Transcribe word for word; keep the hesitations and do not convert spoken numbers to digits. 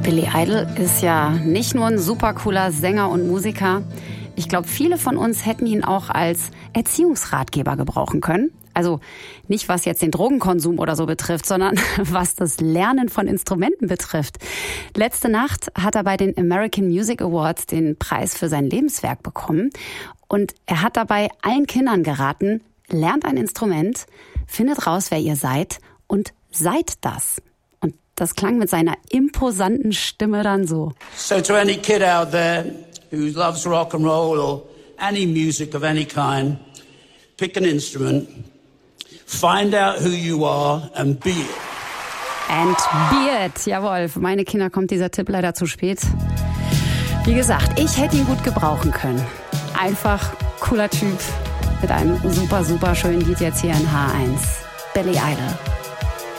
Billy Idol ist ja nicht nur ein super cooler Sänger und Musiker. Ich glaube, viele von uns hätten ihn auch als Erziehungsratgeber gebrauchen können. Also nicht, was jetzt den Drogenkonsum oder so betrifft, sondern was das Lernen von Instrumenten betrifft. Letzte Nacht hat er bei den American Music Awards den Preis für sein Lebenswerk bekommen. Und er hat dabei allen Kindern geraten, lernt ein Instrument, findet raus, wer ihr seid und seid das. Und das klang mit seiner imposanten Stimme dann so. So to any kid out there who loves rock and roll or any music of any kind, pick an instrument, find out who you are and be it. And be it. Jawohl, für meine Kinder kommt dieser Tipp leider zu spät. Wie gesagt, ich hätte ihn gut gebrauchen können. Einfach cooler Typ mit einem super, super schönen Lied jetzt hier in H eins. Billy Idol.